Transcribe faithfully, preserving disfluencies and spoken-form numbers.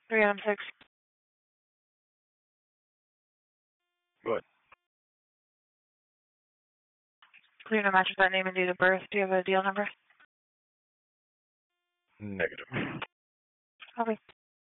three M six. Go ahead. Clear to match with that name and date of birth. Do you have a deal number? Negative. Okay.